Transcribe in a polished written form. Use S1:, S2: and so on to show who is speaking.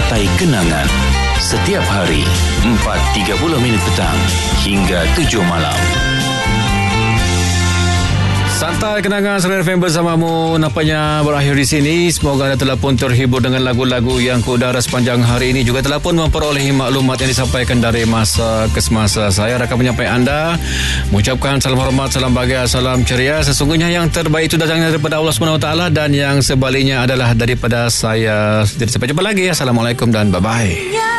S1: Santai Kenangan. Setiap hari 4.30 petang hingga 7 malam.
S2: Santai Kenangan Suria FM bersamamu. Nampaknya berakhir di sini. Semoga anda telah pun terhibur dengan lagu-lagu yang ke udara sepanjang hari ini. Juga telah pun memperolehi maklumat yang disampaikan dari masa ke semasa. Saya akan menyampaikan anda mengucapkan salam hormat, salam bahagia, salam ceria. Sesungguhnya yang terbaik itu datangnya daripada Allah SWT, dan yang sebaliknya adalah daripada saya. Jadi sampai jumpa lagi. Assalamualaikum dan bye-bye.